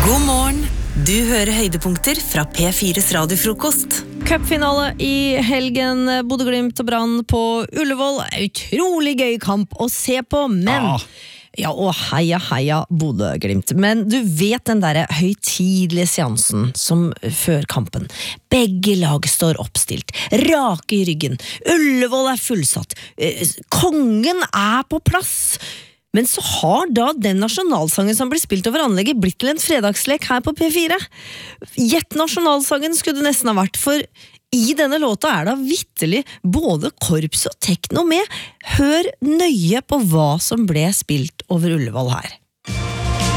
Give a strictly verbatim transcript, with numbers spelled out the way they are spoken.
God morgen, du hører høydepunkter fra P fire's radiofrokost. Cupfinale i helgen, Bodø-Glimt og Brann på Ullevål. Utrolig gøy kamp å se på, men... Ja. Ja, og heia, heia Bodø-Glimt. Men du vet den der høytidelige seansen som før kampen. Begge lag står oppstilt, rake i ryggen, Ullevål er fullsatt, kongen er på plass. Men så har da den nasjonalsangen som blir spilt over anlegget blitt til en fredagslek her på P fire. Gjett nasjonalsangen skulle det nesten ha vært, for i denne låta er det vitterlig både korps og tekno med. Hør nøye på hva som ble spilt over Ullevål her.